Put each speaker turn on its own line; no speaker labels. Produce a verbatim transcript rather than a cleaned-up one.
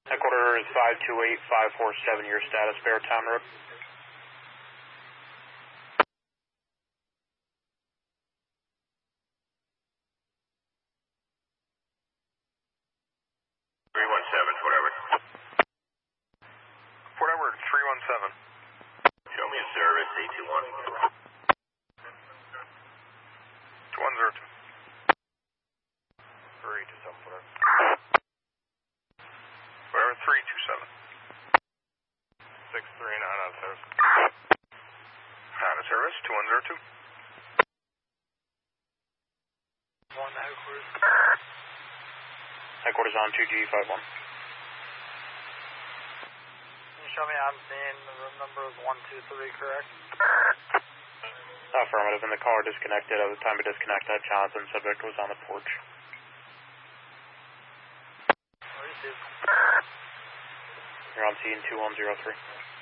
Headquarters is five two eight five four seven, your status, Bear Town Road.
three one seven, Fort Edward.
Fort Edward, three one seven.
Show me a service, eight two one.
two one zero two. three two seven, Fort Edward. Fort Edward, three two seven. six three nine out of service. Out of service, two one zero two.
One headquarters.
Headquarters on two G five one.
Can you show me I'm seeing the room number is one two three, correct?
Affirmative, and the caller disconnected. At the time of disconnect, that Jonathan subject was on the porch.
Received.
You're on scene two one zero three.